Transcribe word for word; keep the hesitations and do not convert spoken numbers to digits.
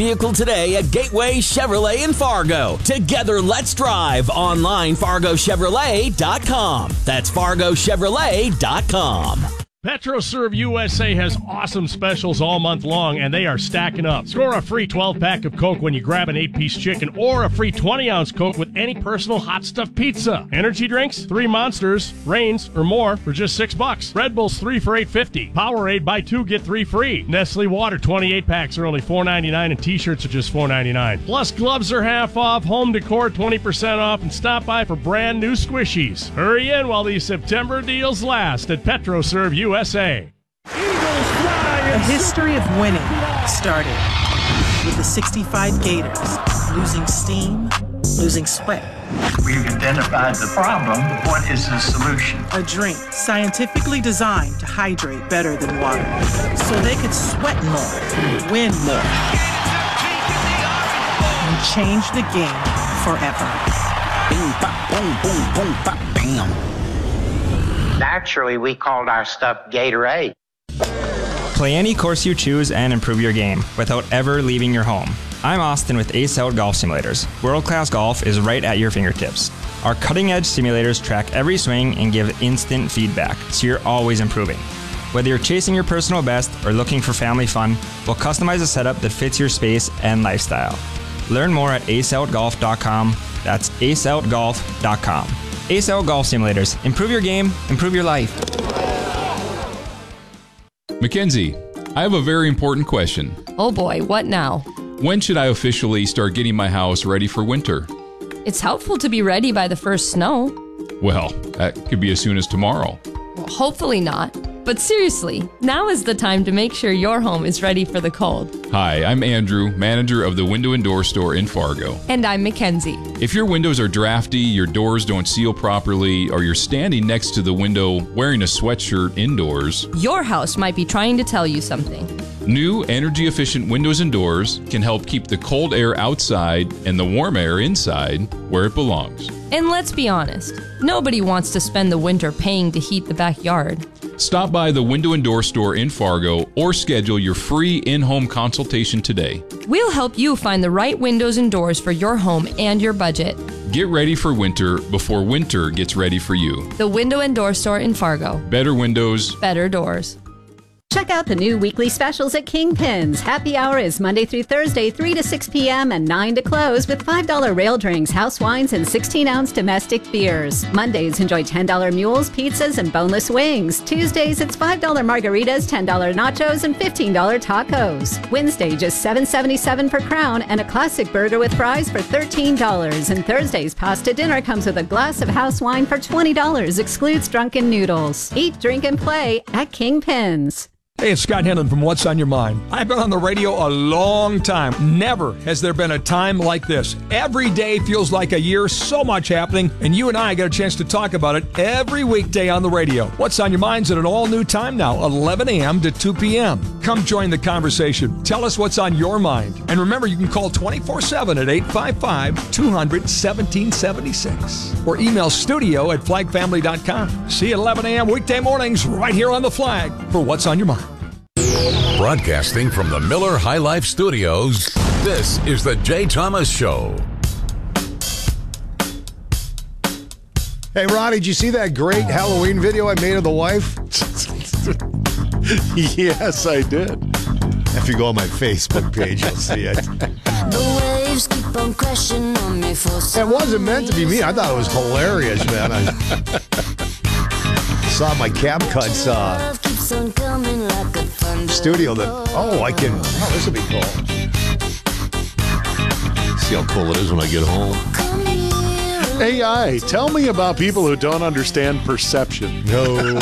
Vehicle today at Gateway Chevrolet in Fargo. Together, let's drive. Online, fargo chevrolet dot com. That's fargo chevrolet dot com. PetroServe U S A has awesome specials all month long, and they are stacking up. Score a free twelve-pack of Coke when you grab an eight-piece chicken or a free twenty-ounce Coke with any personal hot stuffed pizza. Energy drinks, three Monsters, Reigns, or more for just six bucks. Red Bulls, three for eight fifty. Powerade, buy two, get three free. Nestle Water, twenty-eight packs are only four ninety-nine, and T-shirts are just four ninety-nine. Plus, gloves are half off, home decor twenty percent off, and stop by for brand new squishies. Hurry in while these September deals last at PetroServe U S A. A history of winning started with the sixty-five Gators losing steam, losing sweat. We've identified the problem. What is the solution? A drink scientifically designed to hydrate better than water so they could sweat more, win more, and change the game forever. Bing, bop, boom, boom, boom, bop, bam. Naturally, we called our stuff Gatorade. Play any course you choose and improve your game without ever leaving your home. I'm Austin with Ace Out Golf Simulators. World-class golf is right at your fingertips. Our cutting-edge simulators track every swing and give instant feedback, so you're always improving. Whether you're chasing your personal best or looking for family fun, we'll customize a setup that fits your space and lifestyle. Learn more at ace out golf dot com. That's ace out golf dot com. Ace Out Golf Simulators. Improve your game, improve your life. Mackenzie, I have a very important question. Oh boy, what now? When should I officially start getting my house ready for winter? It's helpful to be ready by the first snow. Well, that could be as soon as tomorrow. Well, hopefully not. But seriously, now is the time to make sure your home is ready for the cold. Hi, I'm Andrew, manager of the Window and Door Store in Fargo. And I'm Mackenzie. If your windows are drafty, your doors don't seal properly, or you're standing next to the window wearing a sweatshirt indoors, your house might be trying to tell you something. New energy-efficient windows and doors can help keep the cold air outside and the warm air inside where it belongs. And let's be honest, nobody wants to spend the winter paying to heat the backyard. Stop by the Window and Door Store in Fargo or schedule your free in-home consultation today. We'll help you find the right windows and doors for your home and your budget. Get ready for winter before winter gets ready for you. The Window and Door Store in Fargo. Better windows. Better doors. Check out the new weekly specials at Kingpins. Happy hour is Monday through Thursday, three to six p.m. and nine to close with five dollar rail drinks, house wines, and sixteen ounce domestic beers. Mondays, enjoy ten dollar mules, pizzas, and boneless wings. Tuesdays, it's five dollar margaritas, ten dollar nachos, and fifteen dollar tacos. Wednesday, just seven seventy-seven per crown and a classic burger with fries for thirteen dollars. And Thursday's pasta dinner comes with a glass of house wine for twenty dollars, excludes drunken noodles. Eat, drink, and play at Kingpins. Hey, it's Scott Henlon from What's on Your Mind. I've been on the radio a long time. Never has there been a time like this. Every day feels like a year, so much happening, and you and I get a chance to talk about it every weekday on the radio. What's on Your Mind's at an all-new time now, eleven a.m. to two p.m. Come join the conversation. Tell us what's on your mind. And remember, you can call twenty-four seven at eight five five, two hundred, seventeen seventy-six or email studio at flag family dot com. See you at eleven a.m. weekday mornings right here on The Flag for What's on Your Mind. Broadcasting from the Miller High Life Studios, this is the Jay Thomas Show. Hey, Ronnie, did you see that great Halloween video I made of the wife? Yes, I did. If you go on my Facebook page, you'll see it. The waves keep on crashing on me for It wasn't meant to be me. I thought it was hilarious, man. I saw my Cap Cuts uh, studio that, oh, I can, oh, this will be cool. See how cool it is when I get home. A I, tell me about people who don't understand perception. No.